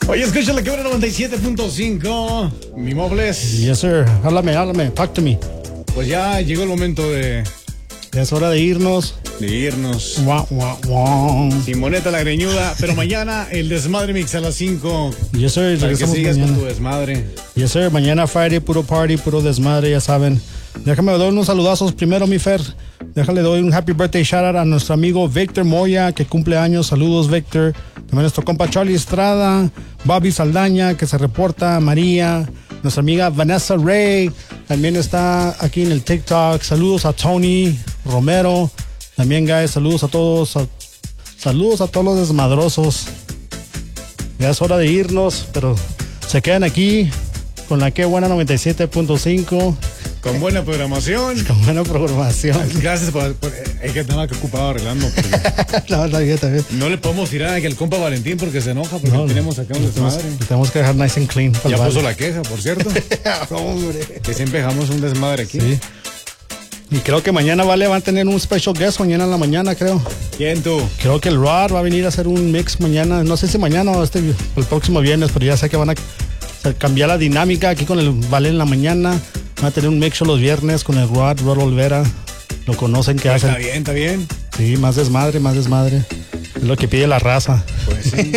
Oye, escucha la Quebra 97.5. Mi Mobles. Yes, sir. Háblame. Talk to me. Pues ya llegó el momento de Ya es hora de irnos. Wah. Simoneta la greñuda. Pero mañana el Desmadre Mix a las 5. Yes, sir. Para que Regresamos sigas mañana. con tu desmadre. Yes, sir. Mañana Friday, puro party, puro desmadre, ya saben. Déjame dar unos saludazos primero, mi Fer. Déjale doy un happy birthday shout out a nuestro amigo Víctor Moya, que cumple años. Saludos, Víctor. También nuestro compa Charlie Estrada, Bobby Saldaña, que se reporta, María, nuestra amiga Vanessa Ray, también está aquí en el TikTok. Saludos a Tony Romero. También, guys, saludos a todos. Saludos a todos los desmadrosos. Ya es hora de irnos, pero se quedan aquí con la que buena 97.5. Con buena programación. Con buena programación. Gracias por es que estaba ocupado arreglando. No, está bien. No le podemos tirar a que el compa Valentín porque se enoja porque tenemos acá un desmadre. Tenemos que dejar nice and clean. Ya puso la queja, por cierto. Hombre. Que siempre dejamos un desmadre aquí. Sí. Y creo que mañana va a tener un special guest mañana en la mañana, creo. ¿Quién tú? Creo que el Rod va a venir a hacer un mix mañana. No sé si mañana o el próximo viernes, pero ya sé que van a cambiar la dinámica aquí con el Vale en la mañana. Van a tener un mix show los viernes con el Rod Olvera. Lo conocen que hace. Está bien. Sí, más desmadre. Es lo que pide la raza. Pues sí.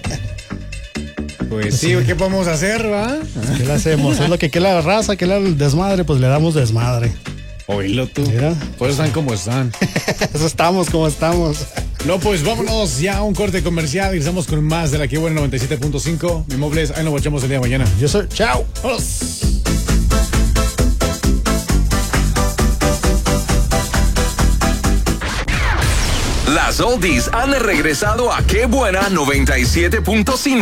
Pues sí, ¿qué podemos hacer, va? ¿Qué le hacemos? Es lo que quiere la raza, que le da el desmadre, pues le damos desmadre. Oílo tú. Mira. Pues están como están. Eso estamos como estamos. No, pues vámonos ya a un corte comercial y estamos con más de la que buena 97.5. Mi Mobles, ahí nos guachamos el día de mañana. Yo soy. Chao. ¡Vámonos! Las oldies han regresado a Qué Buena 97.5.